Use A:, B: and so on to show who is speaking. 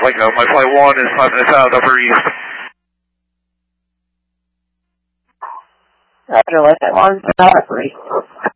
A: like my flight 1 is 5 minutes out, upper east.
B: Roger, like that 1, upper east.